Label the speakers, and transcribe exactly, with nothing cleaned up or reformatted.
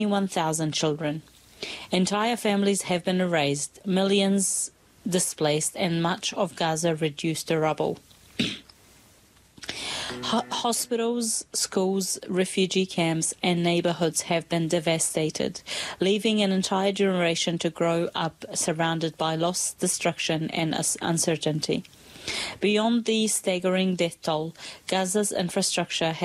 Speaker 1: twenty-one thousand children. Entire families have been erased, millions displaced, and much of Gaza reduced to rubble. Ho- hospitals, schools, refugee camps, and neighborhoods have been devastated, leaving an entire generation to grow up surrounded by loss, destruction, and us- uncertainty. Beyond the staggering death toll, Gaza's infrastructure has